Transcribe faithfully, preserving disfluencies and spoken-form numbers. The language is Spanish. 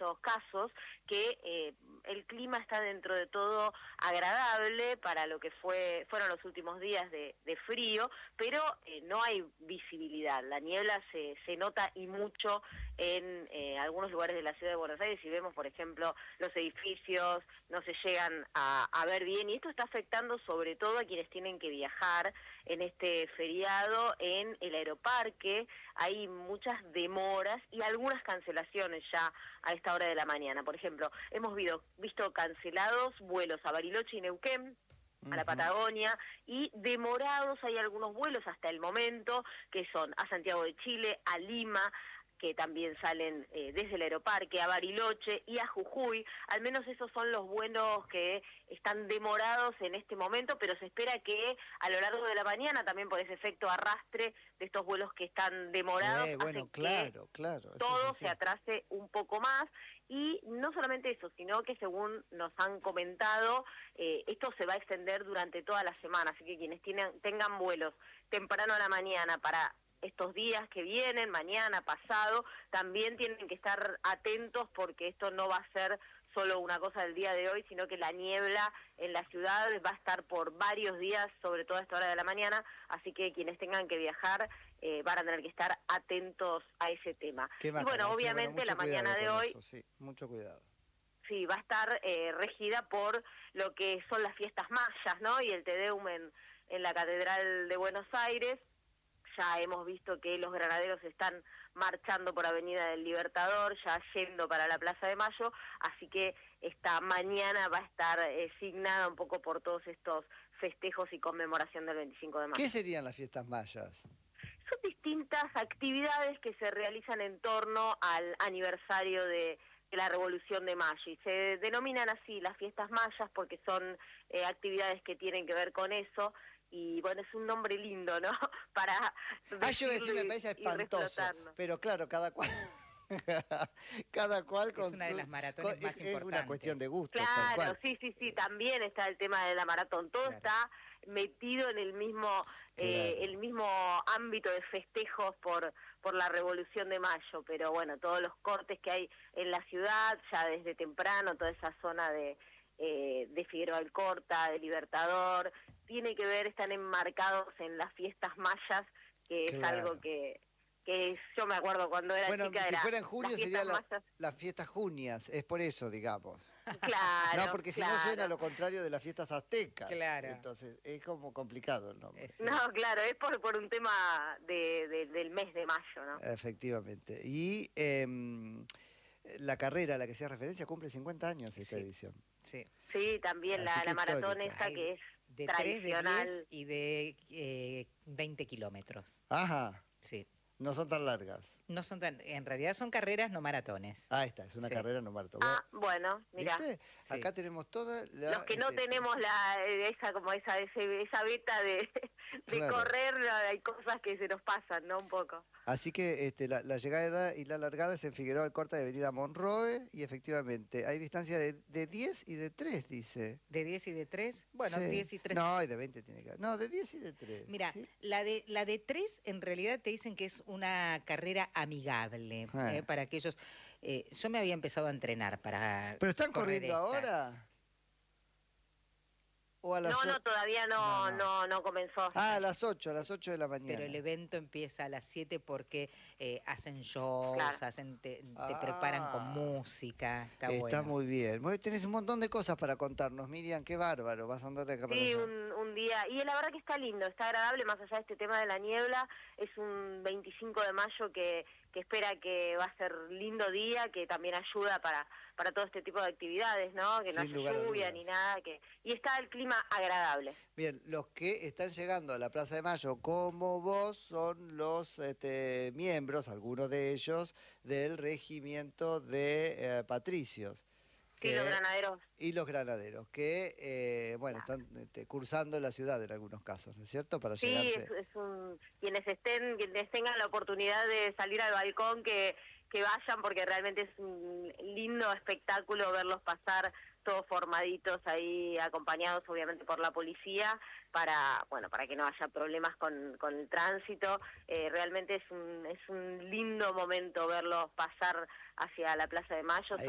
muchos casos, que eh, el clima está dentro de todo agradable para lo que fue fueron los últimos días de, de frío, pero eh, no hay visibilidad. La niebla se, se nota y mucho en eh, algunos lugares de la ciudad de Buenos Aires. Si vemos, por ejemplo, los edificios no se llegan a, a ver bien, y esto está afectando sobre todo a quienes tienen que viajar en este feriado en el Aeroparque. Hay muchas demoras y algunas cancelaciones ya a esta hora de la mañana. Por ejemplo, hemos visto, visto cancelados vuelos a Bariloche y Neuquén, a la Patagonia, y demorados hay algunos vuelos hasta el momento, que son a Santiago de Chile, a Lima, que también salen eh, desde el Aeroparque, a Bariloche y a Jujuy. Al menos esos son los vuelos que están demorados en este momento, pero se espera que a lo largo de la mañana, también por ese efecto arrastre de estos vuelos que están demorados, Eh, bueno, hacen claro, que claro, eso todo sí, se atrase un poco más. Y no solamente eso, sino que según nos han comentado, eh, esto se va a extender durante toda la semana, así que quienes tienen, tengan vuelos temprano a la mañana para estos días que vienen, mañana, pasado, también tienen que estar atentos, porque esto no va a ser solo una cosa del día de hoy, sino que la niebla en la ciudad va a estar por varios días, sobre todo a esta hora de la mañana, así que quienes tengan que viajar eh, van a tener que estar atentos a ese tema. Qué Y bacana, bueno, che, obviamente bueno, la mañana de hoy... Eso, sí, mucho cuidado. Sí, va a estar eh, regida por lo que son las fiestas mayas, ¿no? Y el Te Deum en, en la Catedral de Buenos Aires. Ya hemos visto que los granaderos están marchando por Avenida del Libertador, ya yendo para la Plaza de Mayo, así que esta mañana va a estar eh, signada un poco por todos estos festejos y conmemoración del veinticinco de mayo. ¿Qué serían las fiestas mayas? Son distintas actividades que se realizan en torno al aniversario de, de la Revolución de Mayo, y se denominan así las fiestas mayas porque son eh, actividades que tienen que ver con eso. Y bueno, es un nombre lindo, ¿no? Para Ah, yo decir, me parece espantoso, pero claro, cada cual... cada cual con es una de las maratones con, más es, importantes. Es una cuestión de gusto. Claro, sí, sí, sí, también está el tema de la maratón. Todo claro. está metido en el mismo eh, claro. el mismo ámbito de festejos por por la Revolución de Mayo, pero bueno, todos los cortes que hay en la ciudad, ya desde temprano, toda esa zona de eh, de Figueroa Alcorta, de Libertador, tiene que ver, están enmarcados en las fiestas mayas, que es claro. algo que... que yo me acuerdo cuando era bueno, chica, si era fuera en junio sería la, mayas... las fiestas junias, es por eso, digamos. Claro, no, porque si claro. no suena lo contrario de las fiestas aztecas. Claro. Entonces es como complicado el nombre. Sí. No, claro, es por, por un tema de, de, del mes de mayo, ¿no? Efectivamente. Y eh, la carrera a la que se hace referencia cumple cincuenta años esta sí. edición. Sí. Sí, también la, la maratón esa que es de tradicional. tres, de diez y de eh, veinte kilómetros. Ajá. Sí. No son tan largas. No son tan, en realidad son carreras, no maratones. Ah, esta es una sí. carrera, no maratón. Ah, bueno, mira. ¿Viste? Sí. Acá tenemos toda la... Los que no este, tenemos la esa como esa ese, esa beta de, de claro. correr, hay cosas que se nos pasan, ¿no? Un poco. Así que este, la, la llegada y la largada es en Figueroa Alcorta de Avenida Monroe, y efectivamente hay distancia de, de diez y de tres, dice. ¿De diez y de tres? Bueno, sí. diez y tres. No, y de veinte tiene que haber. No, de diez y de tres. Mira, ¿sí? la de la de tres en realidad te dicen que es una carrera amigable, ah. eh, para aquellos... Eh, yo me había empezado a entrenar para... ¿Pero están corriendo esta. ahora? ¿O a las no, no, todavía no, no, no. no comenzó. Ah, a las ocho, a las ocho de la mañana. Pero el evento empieza a las siete porque eh, hacen shows, claro. hacen te, te ah, preparan con música. Está, está bueno. muy bien. Tenés un montón de cosas para contarnos, Miriam, qué bárbaro. Vas a andar de acá para Sí, allá. un, un día. Y la verdad que está lindo, está agradable, más allá de este tema de la niebla. Es un veinticinco de mayo que, que espera que va a ser lindo día, que también ayuda para, para todo este tipo de actividades, ¿no? Que no Sin haya lluvia ni nada. que Y está el clima agradable. Bien, los que están llegando a la Plaza de Mayo como vos son los este, miembros, algunos de ellos, del regimiento de eh, patricios. Sí, que, los granaderos. Y los granaderos, que, eh, bueno, claro. están este, cursando la ciudad en algunos casos, ¿no es cierto? Para sí, llegarse... es, es un... quienes estén, quienes tengan la oportunidad de salir al balcón, que, que vayan, porque realmente es un lindo espectáculo verlos pasar todos formaditos ahí, acompañados obviamente por la policía, para bueno para que no haya problemas con, con el tránsito. Eh, realmente es un, es un lindo momento verlos pasar hacia la Plaza de Mayo. Ahí